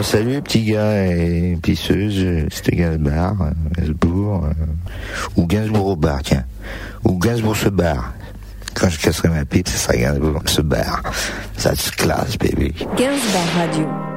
Bon, salut, petit gars et pisseuse, c'était Gainsbourg, ou Gainsbourg au bar, tiens. Ou Gainsbourg se barre. Quand je casserai ma pipe, ce sera Gainsbourg se barre. Ça se classe, baby. Gainsbourg Radio.